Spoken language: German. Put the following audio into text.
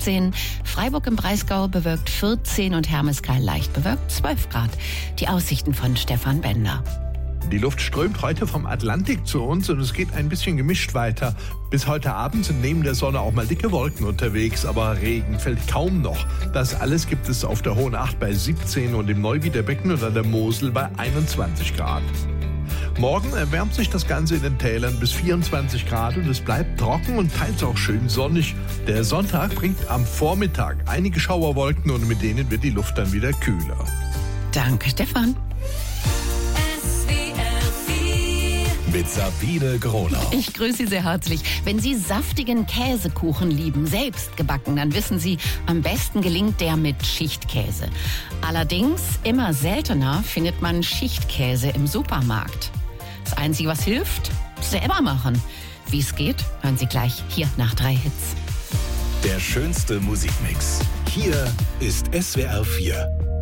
18, Freiburg im Breisgau bewölkt 14 und Hermeskeil leicht bewölkt 12 Grad. Die Aussichten von Stefan Bender. Die Luft strömt heute vom Atlantik zu uns und es geht ein bisschen gemischt weiter. Bis heute Abend sind neben der Sonne auch mal dicke Wolken unterwegs, aber Regen fällt kaum noch. Das alles gibt es auf der Hohen Acht bei 17 und im Neuwiederbecken und an der Mosel bei 21 Grad. Morgen erwärmt sich das Ganze in den Tälern bis 24 Grad und es bleibt trocken und teils auch schön sonnig. Der Sonntag bringt am Vormittag einige Schauerwolken und mit denen wird die Luft dann wieder kühler. Danke, Stefan. Mit Sabine Gronau. Ich grüße Sie sehr herzlich. Wenn Sie saftigen Käsekuchen lieben, selbst gebacken, dann wissen Sie, am besten gelingt der mit Schichtkäse. Allerdings, immer seltener findet man Schichtkäse im Supermarkt. Das Einzige, was hilft, selber machen. Wie es geht, hören Sie gleich hier nach 3 Hits. Der schönste Musikmix. Hier ist SWR 4.